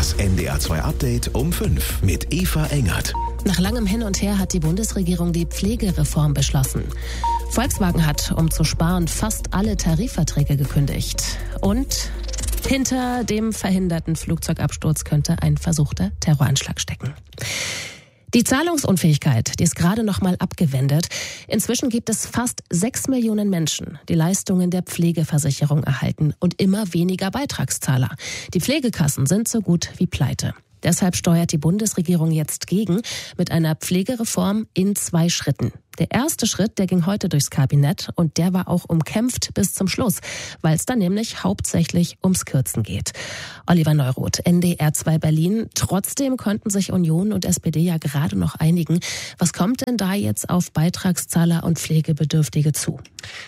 Das NDR 2 Update um 5 mit Eva Engert. Nach langem Hin und Her hat die Bundesregierung die Pflegereform beschlossen. Volkswagen hat, um zu sparen, fast alle Tarifverträge gekündigt. Und hinter dem verhinderten Flugzeugabsturz könnte ein versuchter Terroranschlag stecken. Die Zahlungsunfähigkeit, die ist gerade noch mal abgewendet. Inzwischen gibt es fast 6 Millionen Menschen, die Leistungen der Pflegeversicherung erhalten und immer weniger Beitragszahler. Die Pflegekassen sind so gut wie pleite. Deshalb steuert die Bundesregierung jetzt gegen mit einer Pflegereform in 2 Schritten. Der erste Schritt, der ging heute durchs Kabinett und der war auch umkämpft bis zum Schluss, weil es dann nämlich hauptsächlich ums Kürzen geht. Oliver Neuroth, NDR 2 Berlin. Trotzdem konnten sich Union und SPD ja gerade noch einigen. Was kommt denn da jetzt auf Beitragszahler und Pflegebedürftige zu?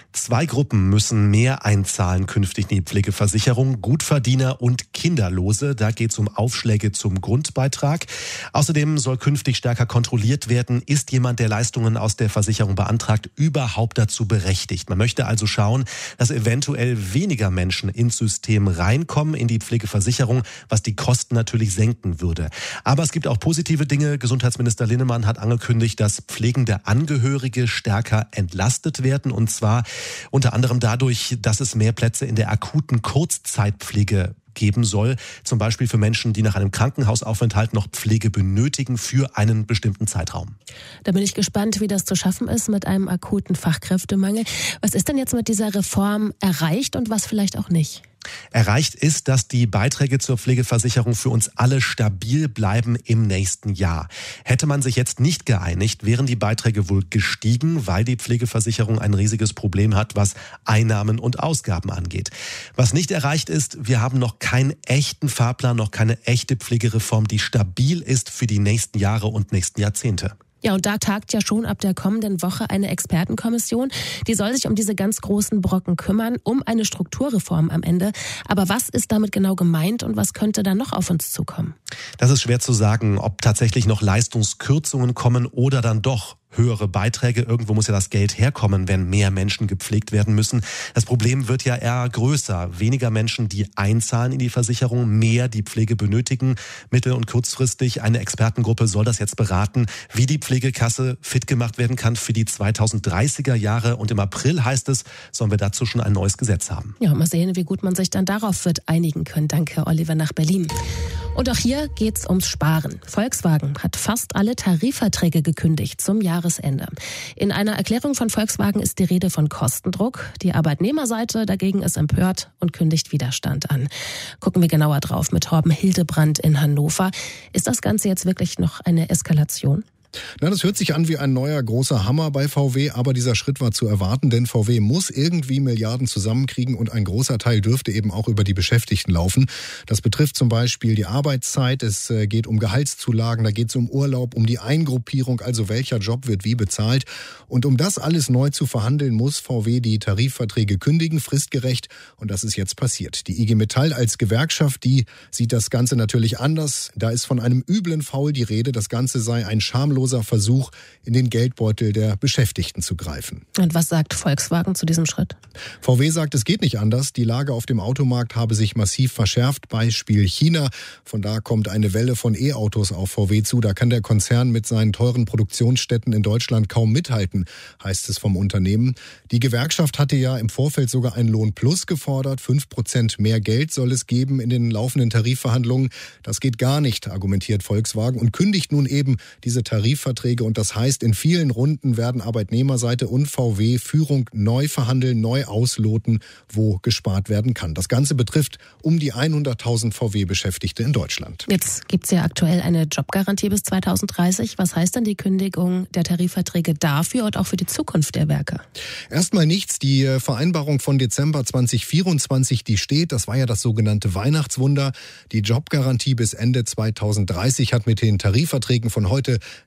2 Gruppen müssen mehr einzahlen künftig in die Pflegeversicherung. Gutverdiener und Kinderlose. Da geht es um Aufschläge zum Grundbeitrag. Außerdem soll künftig stärker kontrolliert werden, ist jemand, der Leistungen aus der Versicherung beantragt, überhaupt dazu berechtigt. Man möchte also schauen, dass eventuell weniger Menschen ins System reinkommen, in die Pflegeversicherung, was die Kosten natürlich senken würde. Aber es gibt auch positive Dinge. Gesundheitsminister Linnemann hat angekündigt, dass pflegende Angehörige stärker entlastet werden. Und zwar unter anderem dadurch, dass es mehr Plätze in der akuten Kurzzeitpflege geben soll, zum Beispiel für Menschen, die nach einem Krankenhausaufenthalt noch Pflege benötigen für einen bestimmten Zeitraum. Da bin ich gespannt, wie das zu schaffen ist mit einem akuten Fachkräftemangel. Was ist denn jetzt mit dieser Reform erreicht und was vielleicht auch nicht? Erreicht ist, dass die Beiträge zur Pflegeversicherung für uns alle stabil bleiben im nächsten Jahr. Hätte man sich jetzt nicht geeinigt, wären die Beiträge wohl gestiegen, weil die Pflegeversicherung ein riesiges Problem hat, was Einnahmen und Ausgaben angeht. Was nicht erreicht ist, wir haben noch keinen echten Fahrplan, noch keine echte Pflegereform, die stabil ist für die nächsten Jahre und nächsten Jahrzehnte. Ja, und da tagt ja schon ab der kommenden Woche eine Expertenkommission. Die soll sich um diese ganz großen Brocken kümmern, um eine Strukturreform am Ende. Aber was ist damit genau gemeint und was könnte da noch auf uns zukommen? Das ist schwer zu sagen, ob tatsächlich noch Leistungskürzungen kommen oder dann doch höhere Beiträge. Irgendwo muss ja das Geld herkommen, wenn mehr Menschen gepflegt werden müssen. Das Problem wird ja eher größer. Weniger Menschen, die einzahlen in die Versicherung, mehr die Pflege benötigen. Mittel- und kurzfristig eine Expertengruppe soll das jetzt beraten, wie die Pflegekasse fit gemacht werden kann für die 2030er Jahre. Und im April heißt es, sollen wir dazu schon ein neues Gesetz haben. Ja, mal sehen, wie gut man sich dann darauf wird einigen können. Danke, Oliver, nach Berlin. Und auch hier geht's ums Sparen. Volkswagen hat fast alle Tarifverträge gekündigt zum Jahresende. In einer Erklärung von Volkswagen ist die Rede von Kostendruck. Die Arbeitnehmerseite dagegen ist empört und kündigt Widerstand an. Gucken wir genauer drauf mit Torben Hildebrand in Hannover. Ist das Ganze jetzt wirklich noch eine Eskalation? Na, das hört sich an wie ein neuer großer Hammer bei VW, aber dieser Schritt war zu erwarten, denn VW muss irgendwie Milliarden zusammenkriegen und ein großer Teil dürfte eben auch über die Beschäftigten laufen. Das betrifft zum Beispiel die Arbeitszeit, es geht um Gehaltszulagen, da geht es um Urlaub, um die Eingruppierung, also welcher Job wird wie bezahlt. Und um das alles neu zu verhandeln, muss VW die Tarifverträge kündigen, fristgerecht, und das ist jetzt passiert. Die IG Metall als Gewerkschaft, die sieht das Ganze natürlich anders. Da ist von einem üblen Faul die Rede, das Ganze sei ein schamloser Versuch, in den Geldbeutel der Beschäftigten zu greifen. Und was sagt Volkswagen zu diesem Schritt? VW sagt, es geht nicht anders. Die Lage auf dem Automarkt habe sich massiv verschärft. Beispiel China. Von da kommt eine Welle von E-Autos auf VW zu. Da kann der Konzern mit seinen teuren Produktionsstätten in Deutschland kaum mithalten, heißt es vom Unternehmen. Die Gewerkschaft hatte ja im Vorfeld sogar einen Lohnplus gefordert. 5% mehr Geld soll es geben in den laufenden Tarifverhandlungen. Das geht gar nicht, argumentiert Volkswagen und kündigt nun eben diese Tarifverträge. Und das heißt, in vielen Runden werden Arbeitnehmerseite und VW-Führung neu verhandeln, neu ausloten, wo gespart werden kann. Das Ganze betrifft um die 100.000 VW-Beschäftigte in Deutschland. Jetzt gibt es ja aktuell eine Jobgarantie bis 2030. Was heißt denn die Kündigung der Tarifverträge dafür und auch für die Zukunft der Werke? Erstmal nichts. Die Vereinbarung von Dezember 2024, die steht. Das war ja das sogenannte Weihnachtswunder. Die Jobgarantie bis Ende 2030 hat mit den Tarifverträgen von heute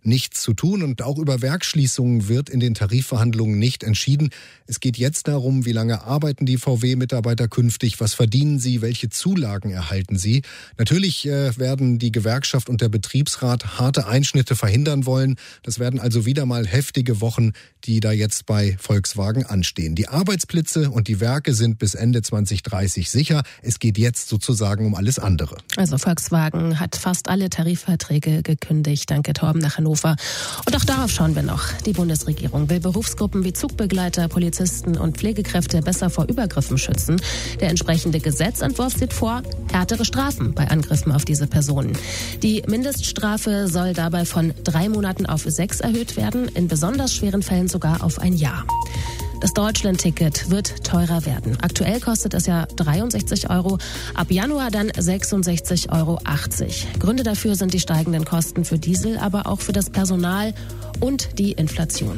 nichts zu tun. Und auch über Werksschließungen wird in den Tarifverhandlungen nicht entschieden. Es geht jetzt darum, wie lange arbeiten die VW-Mitarbeiter künftig, was verdienen sie, welche Zulagen erhalten sie. Natürlich werden die Gewerkschaft und der Betriebsrat harte Einschnitte verhindern wollen. Das werden also wieder mal heftige Wochen, die da jetzt bei Volkswagen anstehen. Die Arbeitsplätze und die Werke sind bis Ende 2030 sicher. Es geht jetzt sozusagen um alles andere. Also Volkswagen hat fast alle Tarifverträge gekündigt. Danke, Torben, nach Hannover. Und auch darauf schauen wir noch. Die Bundesregierung will Berufsgruppen wie Zugbegleiter, Polizisten und Pflegekräfte besser vor Übergriffen schützen. Der entsprechende Gesetzentwurf sieht vor, härtere Strafen bei Angriffen auf diese Personen. Die Mindeststrafe soll dabei von 3 Monaten auf 6 erhöht werden, in besonders schweren Fällen sogar auf 1 Jahr. Das Deutschland-Ticket wird teurer werden. Aktuell kostet es ja 63 €, ab Januar dann 66,80 €. Gründe dafür sind die steigenden Kosten für Diesel, aber auch für das Personal und die Inflation.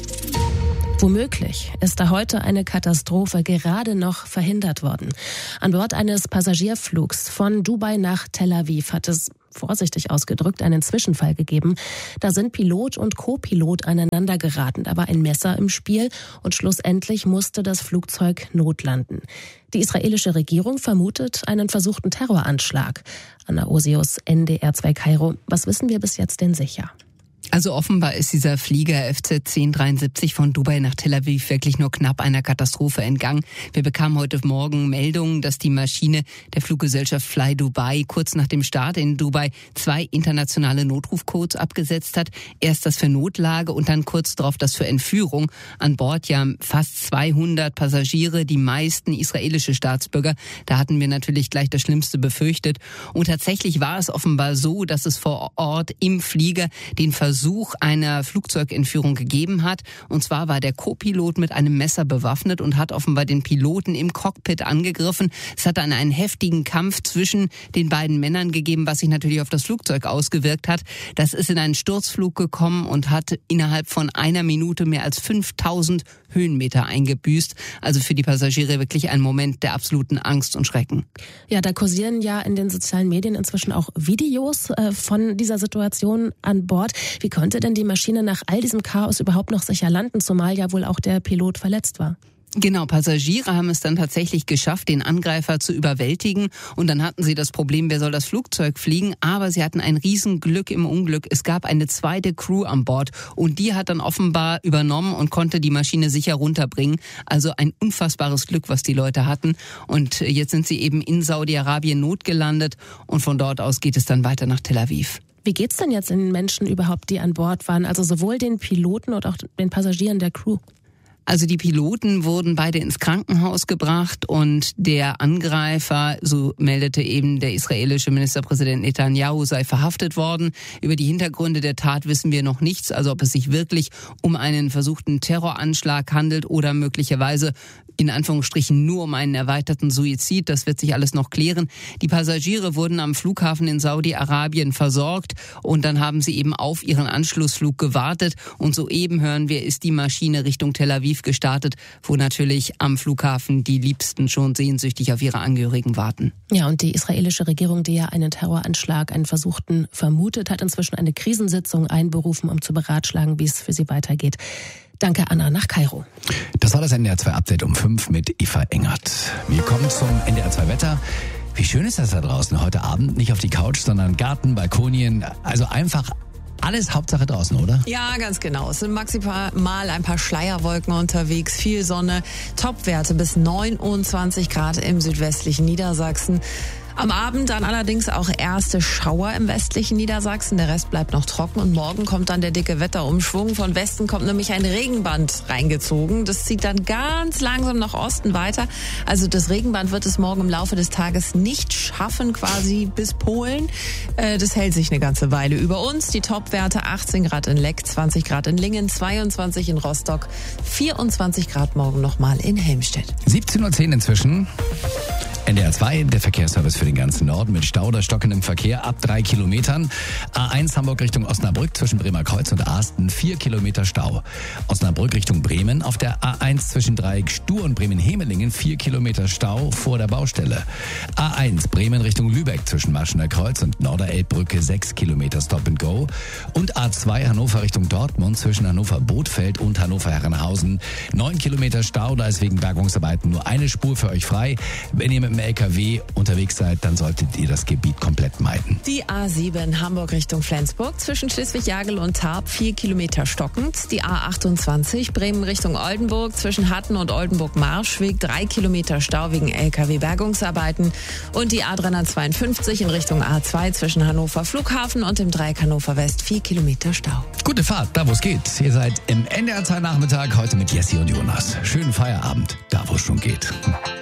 Womöglich ist da heute eine Katastrophe gerade noch verhindert worden. An Bord eines Passagierflugs von Dubai nach Tel Aviv hat es, vorsichtig ausgedrückt, einen Zwischenfall gegeben. Da sind Pilot und Co-Pilot aneinander geraten. Da war ein Messer im Spiel und schlussendlich musste das Flugzeug notlanden. Die israelische Regierung vermutet einen versuchten Terroranschlag. Anna Osius, NDR 2 Kairo. Was wissen wir bis jetzt denn sicher? Also offenbar ist dieser Flieger FZ 1073 von Dubai nach Tel Aviv wirklich nur knapp einer Katastrophe entgangen. Wir bekamen heute Morgen Meldungen, dass die Maschine der Fluggesellschaft Fly Dubai kurz nach dem Start in Dubai 2 internationale Notrufcodes abgesetzt hat. Erst das für Notlage und dann kurz darauf das für Entführung. An Bord ja fast 200 Passagiere, die meisten israelische Staatsbürger. Da hatten wir natürlich gleich das Schlimmste befürchtet. Und tatsächlich war es offenbar so, dass es vor Ort im Flieger den Versuch einer Flugzeugentführung gegeben hat. Und zwar war der Co-Pilot mit einem Messer bewaffnet und hat offenbar den Piloten im Cockpit angegriffen. Es hat dann einen heftigen Kampf zwischen den beiden Männern gegeben, was sich natürlich auf das Flugzeug ausgewirkt hat. Das ist in einen Sturzflug gekommen und hat innerhalb von 1 Minute mehr als 5000 Höhenmeter eingebüßt. Also für die Passagiere wirklich ein Moment der absoluten Angst und Schrecken. Ja, da kursieren ja in den sozialen Medien inzwischen auch Videos von dieser Situation an Bord. Wie konnte denn die Maschine nach all diesem Chaos überhaupt noch sicher landen, zumal ja wohl auch der Pilot verletzt war? Genau, Passagiere haben es dann tatsächlich geschafft, den Angreifer zu überwältigen. Und dann hatten sie das Problem, wer soll das Flugzeug fliegen? Aber sie hatten ein Riesenglück im Unglück. Es gab eine zweite Crew an Bord und die hat dann offenbar übernommen und konnte die Maschine sicher runterbringen. Also ein unfassbares Glück, was die Leute hatten. Und jetzt sind sie eben in Saudi-Arabien notgelandet und von dort aus geht es dann weiter nach Tel Aviv. Wie geht's denn jetzt den Menschen überhaupt, die an Bord waren? Also sowohl den Piloten und auch den Passagieren der Crew? Also die Piloten wurden beide ins Krankenhaus gebracht und der Angreifer, so meldete eben der israelische Ministerpräsident Netanyahu, sei verhaftet worden. Über die Hintergründe der Tat wissen wir noch nichts, also ob es sich wirklich um einen versuchten Terroranschlag handelt oder möglicherweise in Anführungsstrichen nur um einen erweiterten Suizid. Das wird sich alles noch klären. Die Passagiere wurden am Flughafen in Saudi-Arabien versorgt und dann haben sie eben auf ihren Anschlussflug gewartet. Und soeben hören wir, ist die Maschine Richtung Tel Aviv gestartet, wo natürlich am Flughafen die Liebsten schon sehnsüchtig auf ihre Angehörigen warten. Ja, und die israelische Regierung, die ja einen Terroranschlag, einen versuchten, vermutet, hat inzwischen eine Krisensitzung einberufen, um zu beratschlagen, wie es für sie weitergeht. Danke, Anna, nach Kairo. Das war das NDR 2 Update um 5 mit Eva Engert. Wir kommen zum NDR 2 Wetter. Wie schön ist das da draußen heute Abend? Nicht auf die Couch, sondern Garten, Balkonien. Also einfach alles Hauptsache draußen, oder? Ja, ganz genau. Es sind maximal ein paar Schleierwolken unterwegs, viel Sonne, Topwerte bis 29 Grad im südwestlichen Niedersachsen. Am Abend dann allerdings auch erste Schauer im westlichen Niedersachsen. Der Rest bleibt noch trocken und morgen kommt dann der dicke Wetterumschwung. Von Westen kommt nämlich ein Regenband reingezogen. Das zieht dann ganz langsam nach Osten weiter. Also das Regenband wird es morgen im Laufe des Tages nicht schaffen, quasi bis Polen. Das hält sich eine ganze Weile über uns. Die Topwerte 18 Grad in Leck, 20 Grad in Lingen, 22 in Rostock, 24 Grad morgen nochmal in Helmstedt. 17:10 Uhr inzwischen. NDR 2, der Verkehrsservice für den ganzen Norden mit Stau oder stockendem Verkehr ab 3 Kilometern. A1 Hamburg Richtung Osnabrück zwischen Bremer Kreuz und Asten 4 Kilometer Stau. Osnabrück Richtung Bremen auf der A1 zwischen Dreieck Stur und Bremen-Hemelingen 4 Kilometer Stau vor der Baustelle. A1 Bremen Richtung Lübeck zwischen Marschener Kreuz und Norderelbbrücke 6 Kilometer Stop and Go. Und A2 Hannover Richtung Dortmund zwischen Hannover Bothfeld und Hannover Herrenhausen 9 Kilometer Stau. Da ist wegen Bergungsarbeiten nur eine Spur für euch frei. Wenn ihr mit dem LKW unterwegs seid, dann solltet ihr das Gebiet komplett meiden. Die A7 Hamburg Richtung Flensburg zwischen Schleswig-Jagel und Tarp 4 Kilometer stockend. Die A28 Bremen Richtung Oldenburg zwischen Hatten und Oldenburg-Marschweg 3 Kilometer Stau wegen LKW-Bergungsarbeiten. Und die A352 in Richtung A2 zwischen Hannover Flughafen und dem Dreieck Hannover West 4 Kilometer Stau. Gute Fahrt, da wo es geht. Ihr seid im NDR 2 Nachmittag heute mit Jessie und Jonas. Schönen Feierabend, da wo es schon geht.